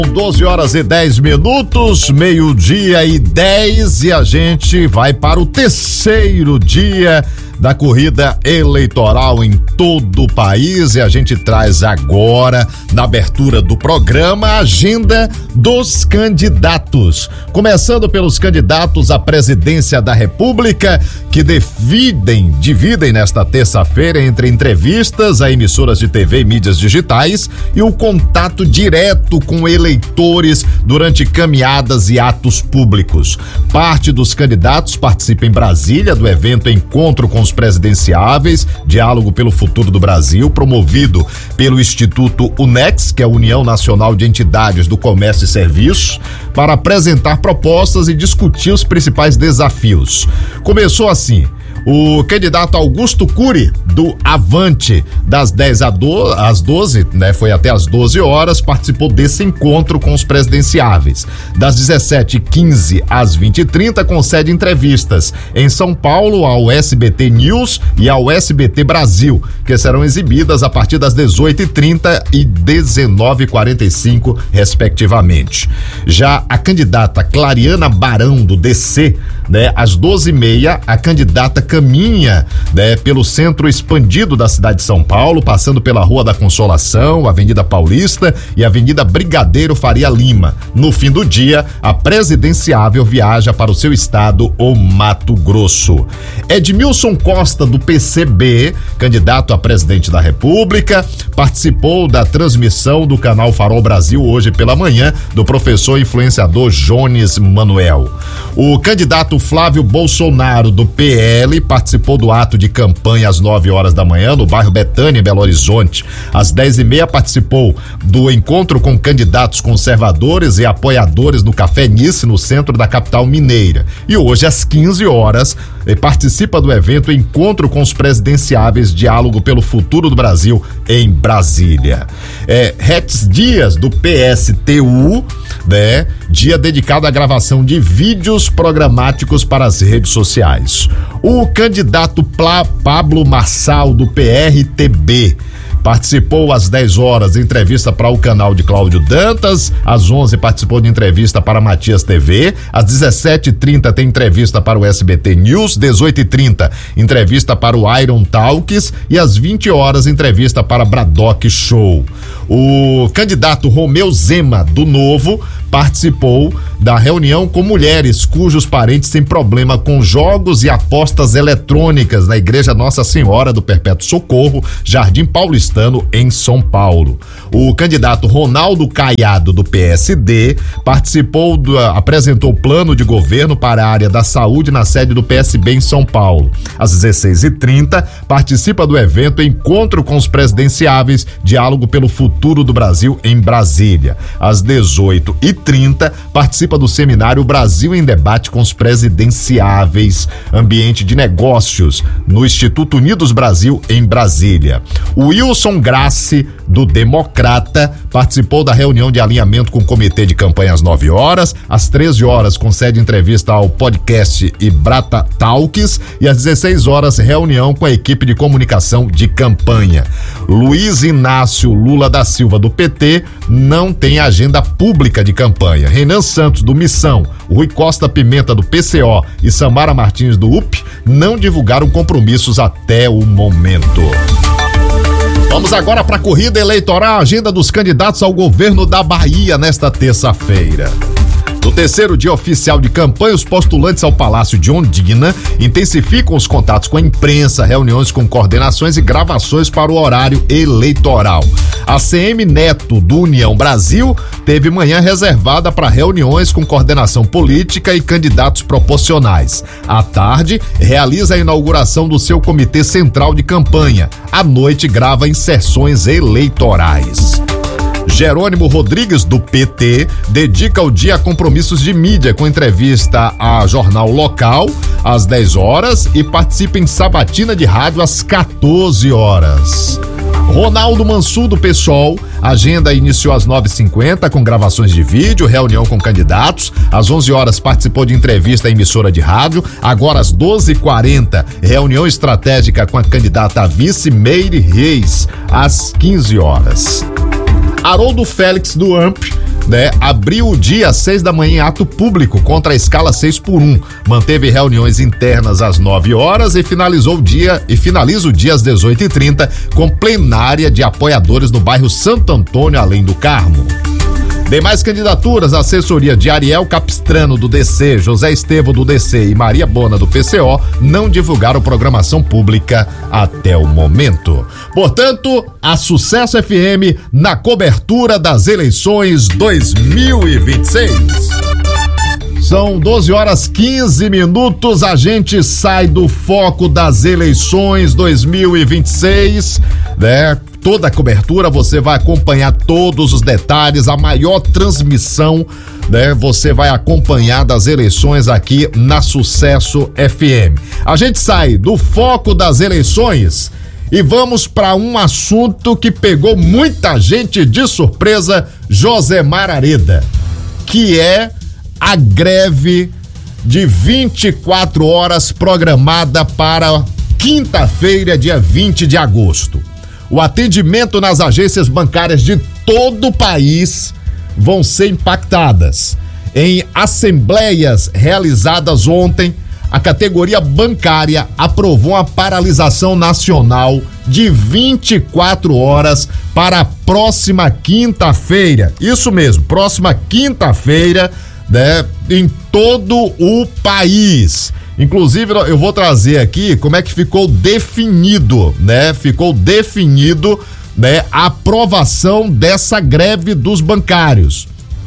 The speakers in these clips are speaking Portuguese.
12 horas e 10 minutos, meio-dia e 10, e a gente vai para o terceiro dia da corrida eleitoral em todo o país, e a gente traz agora, na abertura do programa, a agenda dos candidatos. Começando pelos candidatos à presidência da República, que dividem nesta terça-feira entre entrevistas a emissoras de TV e mídias digitais e o contato direto com eleitores durante caminhadas e atos públicos. Parte dos candidatos participa em Brasília do evento Encontro com os Presidenciáveis, Diálogo pelo Futuro do Brasil, promovido pelo Instituto UNEX, que é a União Nacional de Entidades do Comércio e Serviços, para apresentar propostas e discutir os principais desafios. Começou assim: o candidato Augusto Cury, do Avante, das 10 às 12, foi até às 12 horas, participou desse encontro com os presidenciáveis. Das 17h15 às 20h30, concede entrevistas em São Paulo ao SBT News e ao SBT Brasil, que serão exibidas a partir das 18h30 e 19h45, respectivamente. Já a candidata Clariana Barão, do DC, às 12h30, a candidata caminha pelo centro expandido da cidade de São Paulo, passando pela Rua da Consolação, Avenida Paulista e Avenida Brigadeiro Faria Lima. No fim do dia, a presidenciável viaja para o seu estado, o Mato Grosso. Edmilson Costa, do PCB, candidato a presidente da República, participou da transmissão do canal Farol Brasil hoje pela manhã, do professor influenciador Jones Manuel. O candidato Flávio Bolsonaro, do PL, participou do ato de campanha às 9 horas da manhã no bairro Betânia, em Belo Horizonte. Às 10h30 participou do encontro com candidatos conservadores e apoiadores no Café Nice, no centro da capital mineira. E hoje, às 15 horas, participa do evento Encontro com os Presidenciáveis, Diálogo pelo Futuro do Brasil, em Brasília. Rex Dias, do PSTU, dia dedicado à gravação de vídeos programáticos para as redes sociais. O candidato Pablo Marçal, do PRTB, participou às 10 horas de entrevista para o canal de Cláudio Dantas, às 11 participou de entrevista para Matias TV, às 17h30 tem entrevista para o SBT News, 18h30 entrevista para o Iron Talks e às 20 horas entrevista para Braddock Show. O candidato Romeu Zema, do Novo, participou da reunião com mulheres cujos parentes têm problema com jogos e apostas eletrônicas na Igreja Nossa Senhora do Perpétuo Socorro, Jardim Paulistano, em São Paulo. O candidato Ronaldo Caiado, do PSD, apresentou o plano de governo para a área da saúde na sede do PSB em São Paulo. Às 16h30, participa do evento Encontro com os Presidenciáveis, Diálogo pelo Futuro do Brasil, em Brasília. Às 18h30, participa do seminário Brasil em Debate com os Presidenciáveis, Ambiente de Negócios, no Instituto Unidos Brasil, em Brasília. O Wilson Grassi, do Democrata, participou da reunião de alinhamento com o comitê de campanha às 9 horas, às 13 horas concede entrevista ao podcast e Brata Talks e às 16 horas reunião com a equipe de comunicação de campanha. Luiz Inácio Lula da Silva, do PT, não tem agenda pública de campanha. Renan Santos, do Missão, Rui Costa Pimenta, do PCO e Samara Martins, do UP, não divulgaram compromissos até o momento. Vamos agora para a corrida eleitoral, a agenda dos candidatos ao governo da Bahia nesta terça-feira. No terceiro dia oficial de campanha, os postulantes ao Palácio de Ondina intensificam os contatos com a imprensa, reuniões com coordenações e gravações para o horário eleitoral. A CM Neto, do União Brasil, teve manhã reservada para reuniões com coordenação política e candidatos proporcionais. À tarde, realiza a inauguração do seu comitê central de campanha. À noite, grava inserções eleitorais. Jerônimo Rodrigues, do PT, dedica o dia a compromissos de mídia com entrevista a jornal local às 10 horas e participa em sabatina de rádio às 14 horas. Ronaldo Mansur, do PSOL, a agenda iniciou às 9h50 com gravações de vídeo, reunião com candidatos. Às 11 horas participou de entrevista à emissora de rádio. Agora às 12h40, reunião estratégica com a candidata a vice Meire Reis, às 15 horas. Haroldo Félix, do AMP, né, abriu o dia às 6 da manhã em ato público contra a escala 6x1. Manteve reuniões internas às 9 horas e finaliza o dia às 18h30 com plenária de apoiadores no bairro Santo Antônio, além do Carmo. Demais candidaturas, a assessoria de Ariel Capistrano do DC, José Estevão do DC e Maria Bona do PCO não divulgaram programação pública até o momento. Portanto, a Sucesso FM na cobertura das eleições 2026. São 12h15, a gente sai do foco das eleições 2026, né? Toda a cobertura, você vai acompanhar todos os detalhes, a maior transmissão, né? Você vai acompanhar das eleições aqui na Sucesso FM. A gente sai do foco das eleições e vamos para um assunto que pegou muita gente de surpresa, Josemar Areda, que é a greve de 24 horas programada para quinta-feira, dia 20 de agosto. O atendimento nas agências bancárias de todo o país vão ser impactadas. Em assembleias realizadas ontem, a categoria bancária aprovou uma paralisação nacional de 24 horas para a próxima quinta-feira. Isso mesmo, próxima quinta-feira, né, em todo o país. Inclusive, eu vou trazer aqui como é que ficou definido, né? Ficou definido, né, a aprovação dessa greve dos bancários.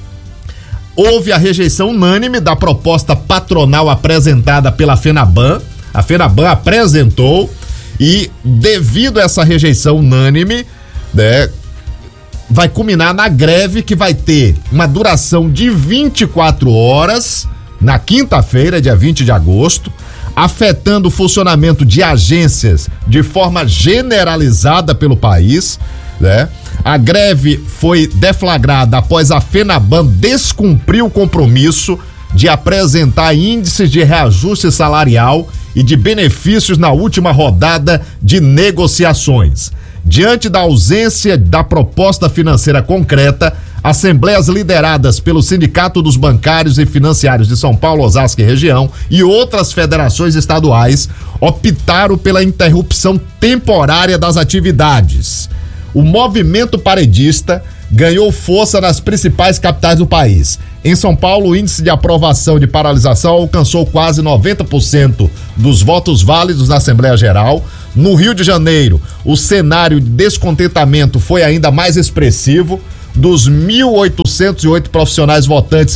Houve a rejeição unânime da proposta patronal apresentada pela FENABAN. A FENABAN apresentou e, devido a essa rejeição unânime, né, vai culminar na greve que vai ter uma duração de 24 horas na quinta-feira, dia 20 de agosto, afetando o funcionamento de agências de forma generalizada pelo país, né? A greve foi deflagrada após a FENABAN descumprir o compromisso de apresentar índices de reajuste salarial e de benefícios na última rodada de negociações. Diante da ausência da proposta financeira concreta, assembleias lideradas pelo Sindicato dos Bancários e Financiários de São Paulo, Osasco e região e outras federações estaduais optaram pela interrupção temporária das atividades. O movimento paredista ganhou força nas principais capitais do país. Em São Paulo, o índice de aprovação de paralisação alcançou quase 90% dos votos válidos na Assembleia Geral. No Rio de Janeiro, o cenário de descontentamento foi ainda mais expressivo. Dos 1.808 profissionais votantes,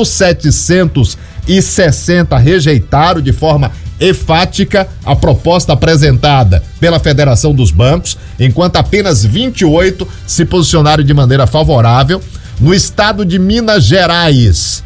1.760 rejeitaram de forma enfática a proposta apresentada pela Federação dos Bancos, enquanto apenas 28 se posicionaram de maneira favorável. No estado de Minas Gerais,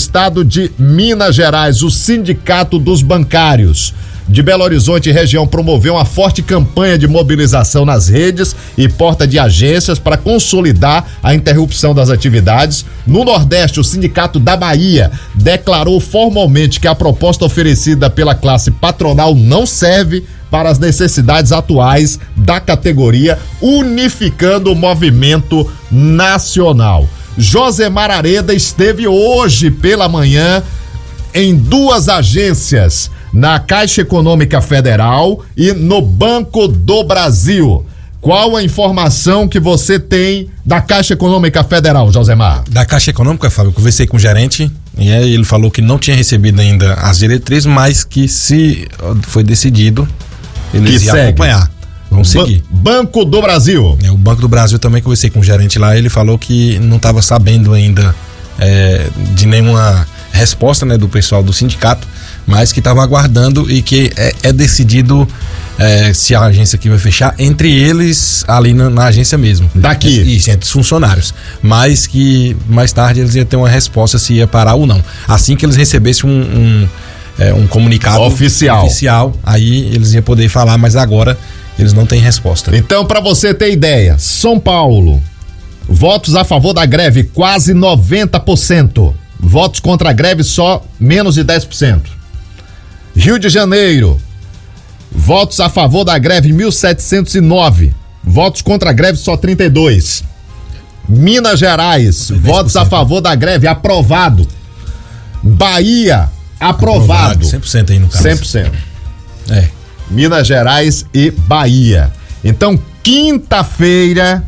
o Sindicato dos Bancários de Belo Horizonte e região promoveu uma forte campanha de mobilização nas redes e porta de agências para consolidar a interrupção das atividades. No Nordeste, o Sindicato da Bahia declarou formalmente que a proposta oferecida pela classe patronal não serve para as necessidades atuais da categoria, unificando o movimento nacional. Josemar Areda esteve hoje pela manhã em duas agências, na Caixa Econômica Federal e no Banco do Brasil. Qual a informação que você tem da Caixa Econômica Federal, Josemar? Da Caixa Econômica, Fábio, eu conversei com o gerente e ele falou que não tinha recebido ainda as diretrizes, mas que se foi decidido, eles iam acompanhar. Vão seguir. Banco do Brasil. O Banco do Brasil também, conversei com o gerente lá, ele falou que não estava sabendo ainda de nenhuma resposta, né, do pessoal do sindicato, mas que estava aguardando e que é decidido se a agência aqui vai fechar entre eles ali na agência mesmo. Daqui? Isso, entre os funcionários. Mas que mais tarde eles iam ter uma resposta se ia parar ou não. Assim que eles recebessem um comunicado oficial, aí eles iam poder falar, mas agora eles não têm resposta. Então, para você ter ideia, São Paulo, votos a favor da greve quase 90%. Votos contra a greve só menos de 10%. Rio de Janeiro, votos a favor da greve 1.709, votos contra a greve só 32. Minas Gerais, votos a favor da greve, aprovado. Bahia, aprovado. 100% aí no caso. 100%. É. Minas Gerais e Bahia. Então, quinta-feira,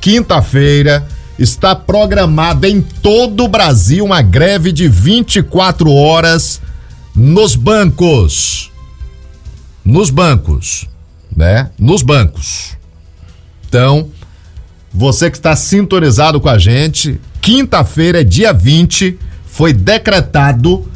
está programada em todo o Brasil uma greve de 24 horas nos bancos. Nos bancos, né? Nos bancos. Então, você que está sintonizado com a gente, quinta-feira, dia 20, foi decretado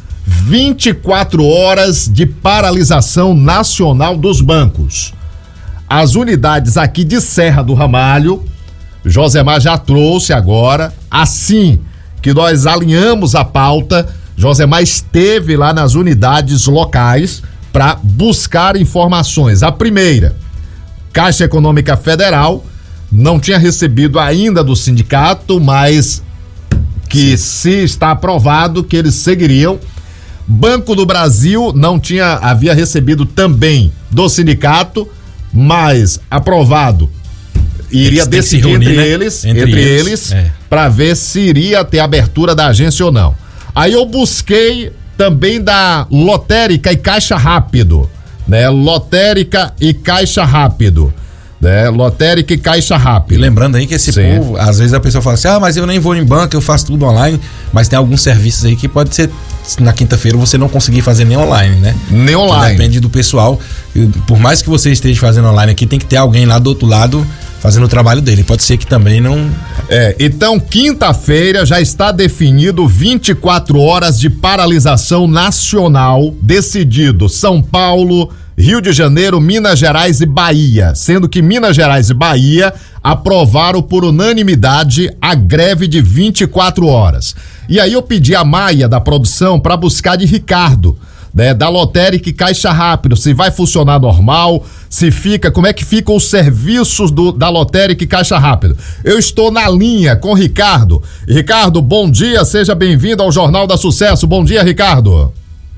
24 horas de paralisação nacional dos bancos. As unidades aqui de Serra do Ramalho, Josemar já trouxe agora, assim que nós alinhamos a pauta, Josemar esteve lá nas unidades locais para buscar informações. A primeira, Caixa Econômica Federal, não tinha recebido ainda do sindicato, mas que se está aprovado que eles seguiriam. Banco do Brasil havia recebido também do sindicato, mas aprovado. Iria decidir reunir, entre eles para ver se iria ter abertura da agência ou não. Aí eu busquei também da Lotérica e Caixa Rápido, né? Lotérica e Caixa Rápido. Lotérica e Caixa Rápido. E lembrando aí que esse povo, às vezes a pessoa fala assim, mas eu nem vou em banco, eu faço tudo online, mas tem alguns serviços aí que pode ser, na quinta-feira você não conseguir fazer nem online, né? Nem online. Depende do pessoal, por mais que você esteja fazendo online aqui, tem que ter alguém lá do outro lado fazendo o trabalho dele, pode ser que também não... Então quinta-feira já está definido 24 horas de paralisação nacional, decidido São Paulo, Rio de Janeiro, Minas Gerais e Bahia, sendo que Minas Gerais e Bahia aprovaram por unanimidade a greve de 24 horas. E aí eu pedi a Maia da produção para buscar de Ricardo, da Lotérica e Caixa Rápido, se vai funcionar normal, como é que ficam os serviços da Lotérica e Caixa Rápido. Eu estou na linha com o Ricardo. Ricardo, bom dia, seja bem-vindo ao Jornal da Sucesso. Bom dia, Ricardo.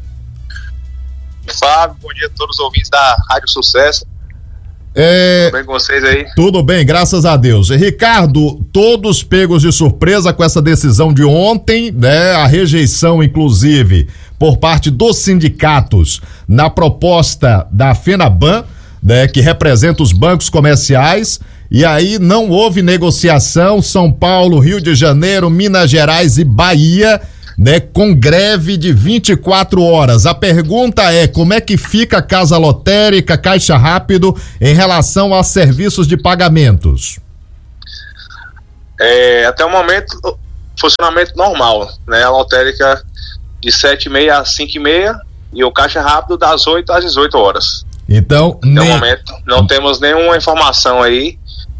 Fábio, bom dia a todos os ouvintes da Rádio Sucesso. Tudo bem com vocês aí? Tudo bem, graças a Deus. Ricardo, todos pegos de surpresa com essa decisão de ontem, né? A rejeição, inclusive, por parte dos sindicatos na proposta da FENABAN, né? Que representa os bancos comerciais, e aí não houve negociação. São Paulo, Rio de Janeiro, Minas Gerais e Bahia, né, com greve de 24 horas. A pergunta é: como é que fica a Casa Lotérica, Caixa Rápido em relação a serviços de pagamentos? Até o momento, funcionamento normal, né? A Lotérica de 7h30 às 5h30 e o Caixa Rápido das 8 às 18 horas. Então, até o momento, não temos nenhuma informação aí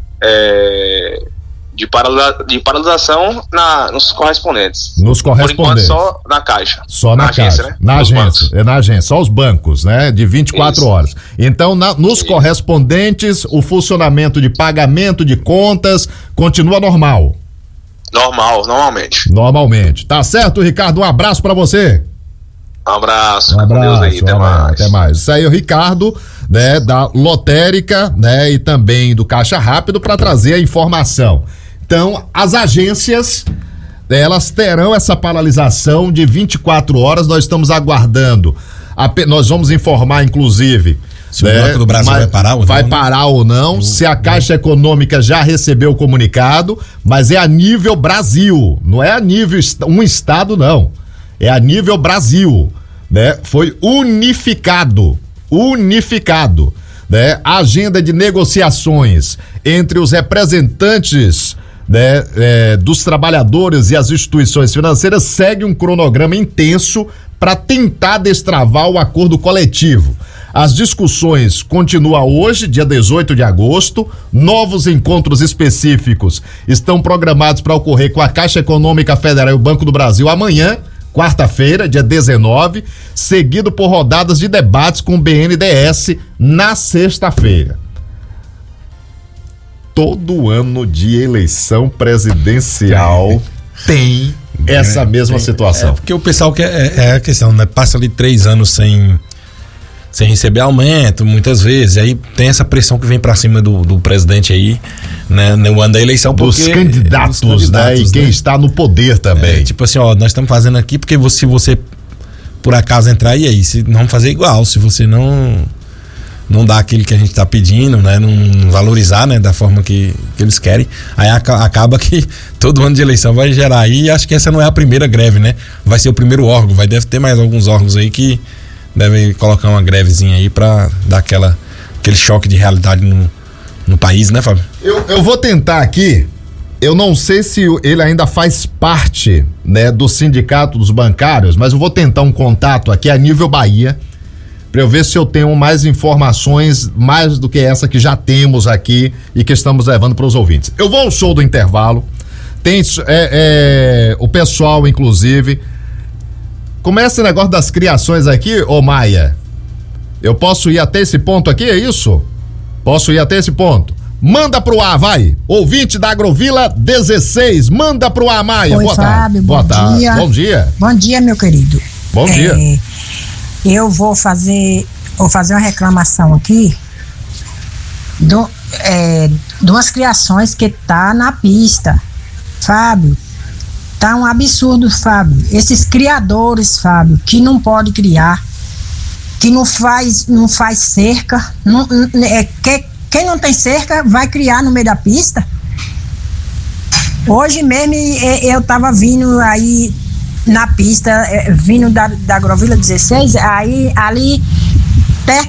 de paralisação nos correspondentes. Nos correspondentes. Por enquanto, só na Caixa. Só na Caixa, agência, né? Na agência, na agência, só os bancos, né? De 24 Isso. horas. Então, nos correspondentes, o funcionamento de pagamento de contas continua normal. Normalmente. Normalmente. Tá certo, Ricardo? Um abraço pra você. Um abraço. Um abraço. Com Deus aí, até mais. Isso aí é o Ricardo, né? Da Lotérica, né? E também do Caixa Rápido para trazer a informação. Então, as agências, elas terão essa paralisação de 24 horas, nós estamos aguardando. Nós vamos informar, inclusive, se o Banco do Brasil vai parar ou não. Vai parar ou não, se a Caixa Econômica já recebeu o comunicado, mas é a nível Brasil, não é a nível um estado, não. É a nível Brasil, né? Foi unificado, né? A agenda de negociações entre os representantes, né, dos trabalhadores e as instituições financeiras segue um cronograma intenso para tentar destravar o acordo coletivo. As discussões continuam hoje, dia 18 de agosto. Novos encontros específicos estão programados para ocorrer com a Caixa Econômica Federal e o Banco do Brasil amanhã, quarta-feira, dia 19, seguido por rodadas de debates com o BNDES na sexta-feira. Todo ano de eleição presidencial tem essa mesma situação. Porque o pessoal quer, a questão, né? Passa ali 3 anos sem receber aumento, muitas vezes. Aí tem essa pressão que vem para cima do presidente aí, né, no ano da eleição. Dos candidatos, né? E quem está no poder também. Tipo assim, ó, nós estamos fazendo aqui porque se você por acaso entrar, e aí? Vamos fazer igual, se você não dá aquilo que a gente está pedindo, né? Não valorizar, né? Da forma que eles querem, aí acaba que todo ano de eleição vai gerar aí, e acho que essa não é a primeira greve, né? Vai ser o primeiro órgão, deve ter mais alguns órgãos aí que devem colocar uma grevezinha aí para dar aquele choque de realidade no país, né, Fábio? Eu vou tentar aqui, eu não sei se ele ainda faz parte, né, do sindicato dos bancários, mas eu vou tentar um contato aqui a nível Bahia, para eu ver se eu tenho mais informações, mais do que essa que já temos aqui e que estamos levando para os ouvintes. Eu vou ao show do intervalo, tem o pessoal, inclusive. Começa esse negócio das criações aqui, ô Maia. Eu posso ir até esse ponto aqui, é isso? Posso ir até esse ponto. Manda pro ar, vai. Ouvinte da Agrovila 16, manda pro ar, Maia. Oi, boa Fábio, tarde. dia. Bom dia. Bom dia, meu querido. Bom dia. Eu vou fazer uma reclamação aqui de umas criações que tá na pista. Fábio, tá um absurdo, Fábio. Esses criadores, Fábio, que não pode criar, que não faz cerca, quem não tem cerca vai criar no meio da pista. Hoje mesmo eu tava vindo aí na pista, vindo da Agrovila 16, aí ali perto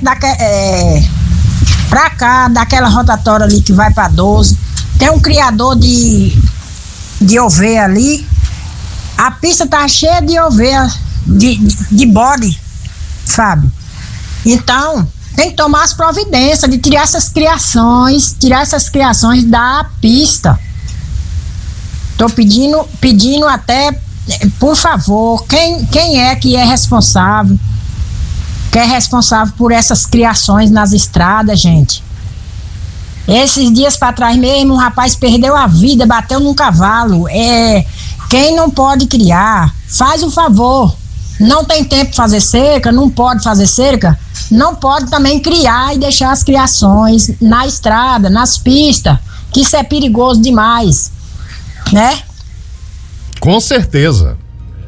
pra cá, daquela rotatória ali que vai pra 12, tem um criador de ovelha ali. A pista tá cheia de ovelha, de bode, Fábio. Então, tem que tomar as providências de tirar essas criações da pista. Tô pedindo até, por favor, quem é que é responsável por essas criações nas estradas, gente? Esses dias pra trás mesmo, um rapaz perdeu a vida, bateu num cavalo. Quem não pode criar, faz um favor. Não tem tempo de fazer cerca, não pode fazer cerca, não pode também criar e deixar as criações na estrada, nas pistas, que isso é perigoso demais, né? Com certeza.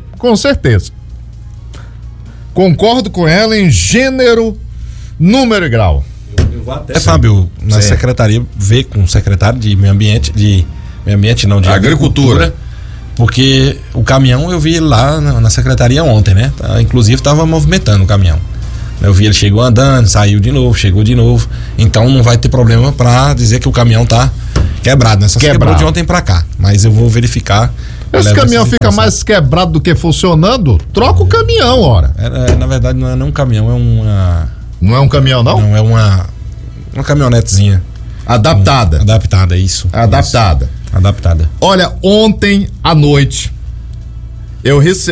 Concordo com ela em gênero, número e grau. Eu vou até, Fábio, na secretaria, ver com o secretário de Meio Ambiente, de Agricultura, porque o caminhão eu vi ele lá na secretaria ontem, né? Inclusive estava movimentando o caminhão. Eu vi ele chegou andando, saiu de novo, chegou de novo. Então não vai ter problema para dizer que o caminhão tá quebrado, né? Só quebrou de ontem para cá. Mas eu vou verificar. Esse caminhão fica mais quebrado do que funcionando? Troca o caminhão, ora. Na verdade não é um caminhão, é uma... Não é um caminhão, não? Não, é uma caminhonetezinha. Adaptada. Adaptada, isso. Adaptada. Adaptada. Olha, ontem à noite eu